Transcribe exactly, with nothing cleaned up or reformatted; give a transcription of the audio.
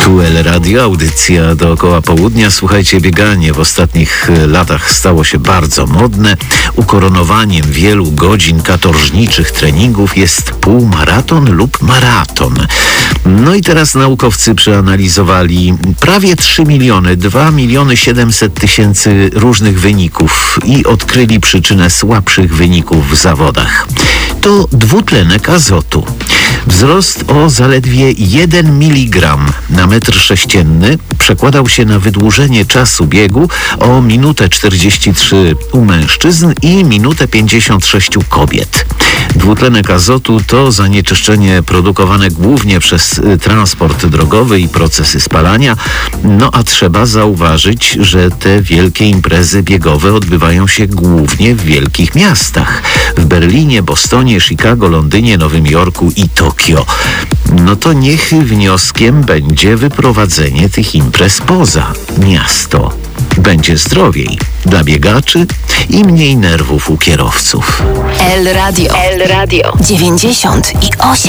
Tu El Radio, audycja dookoła południa. Słuchajcie, bieganie w ostatnich latach stało się bardzo modne. Ukoronowaniem wielu godzin katorżniczych treningów jest półmaraton lub maraton. No i teraz naukowcy przeanalizowali prawie trzy miliony, dwa miliony siedemset tysięcy różnych wyników i odkryli przyczynę słabszych wyników w zawodach. To dwutlenek azotu. Wzrost o zaledwie jeden miligram na metr sześcienny przekładał się na wydłużenie czasu biegu o minutę czterdzieści trzy u mężczyzn i minutę pięćdziesiąt sześć u kobiet. Dwutlenek azotu to zanieczyszczenie produkowane głównie przez transport drogowy i procesy spalania. No a trzeba zauważyć, że te wielkie imprezy biegowe odbywają się głównie w wielkich miastach. W Berlinie, Bostonie, Chicago, Londynie, Nowym Jorku i Tokio. No to niech wnioskiem będzie wyprowadzenie tych imprez poza miasto. Będzie zdrowiej dla biegaczy i mniej nerwów u kierowców. El Radio. El Radio. dziewięćdziesiąt i osiem.